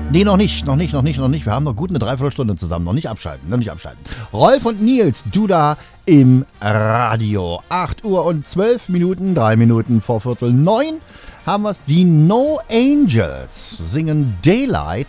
Nee, noch nicht. Wir haben noch gut eine Dreiviertelstunde zusammen. Noch nicht abschalten. Rolf und Nils, du da im Radio. 8 Uhr und 12 Minuten, 3 Minuten vor 8:45 haben wir's. Die No Angels singen Daylight